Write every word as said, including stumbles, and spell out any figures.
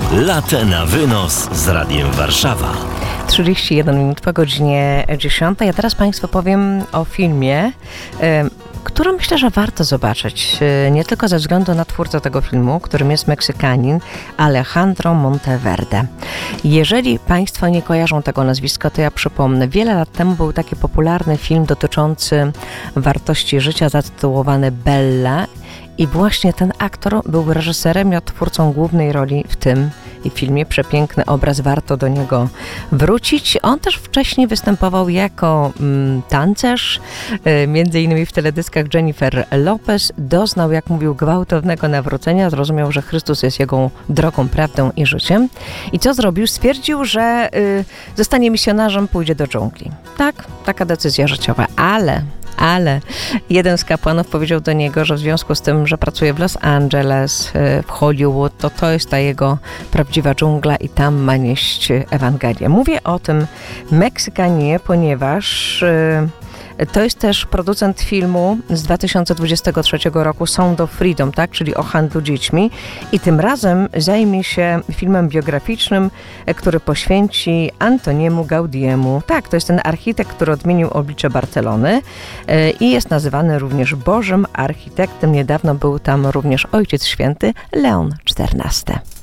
Latę na wynos z Radiem Warszawa. trzydzieści jeden minut po godzinie dziesiątej. A teraz Państwu powiem o filmie, który myślę, że warto zobaczyć. Nie tylko ze względu na twórcę tego filmu, którym jest Meksykanin Alejandro Monteverde. Jeżeli Państwo nie kojarzą tego nazwiska, to ja przypomnę. Wiele lat temu był taki popularny film dotyczący wartości życia zatytułowany Bella. I właśnie ten aktor był reżyserem i twórcą głównej roli w tym filmie. Przepiękny obraz, warto do niego wrócić. On też wcześniej występował jako mm, tancerz, y, między innymi w teledyskach Jennifer Lopez. Doznał, jak mówił, gwałtownego nawrócenia. Zrozumiał, że Chrystus jest jego drogą, prawdą i życiem. I co zrobił? Stwierdził, że y, zostanie misjonarzem, pójdzie do dżungli. Tak, taka decyzja życiowa, ale... Ale jeden z kapłanów powiedział do niego, że w związku z tym, że pracuje w Los Angeles, w Hollywood, to to jest ta jego prawdziwa dżungla i tam ma nieść Ewangelię. Mówię o tym Meksykaninie, ponieważ to jest też producent filmu z dwa tysiące dwudziestego trzeciego roku Sound of Freedom, tak, czyli o handlu dziećmi. I tym razem zajmie się filmem biograficznym, który poświęci Antoniemu Gaudiemu. Tak, to jest ten architekt, który odmienił oblicze Barcelony i jest nazywany również Bożym architektem. Niedawno był tam również Ojciec Święty Leon czternasty.